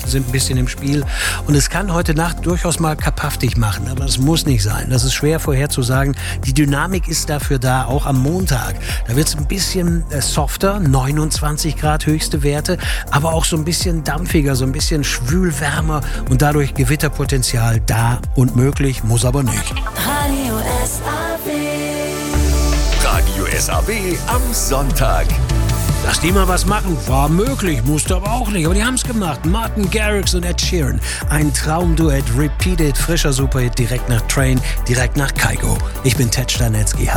Mannschaften sind ein bisschen im Spiel. Und es kann heute Nacht durchaus mal kapaftig machen, aber es muss nicht sein. Das ist schwer vorherzusagen. Die Dynamik ist dafür da, auch am Montag. Da wird es ein bisschen softer, 29 Grad höchste Werte, aber auch so ein bisschen dampfiger, so ein bisschen schwülwärmer und dadurch Gewitterpotenzial da und möglich, muss aber nicht. Radio SAW. Radio SAW am Sonntag. Dass die mal was machen, war möglich, musste aber auch nicht. Aber die haben es gemacht. Martin Garrix und Ed Sheeran. Ein Traumduett, repeated, frischer Superhit, direkt nach Train, direkt nach Kygo. Ich bin Ted Stanetzky.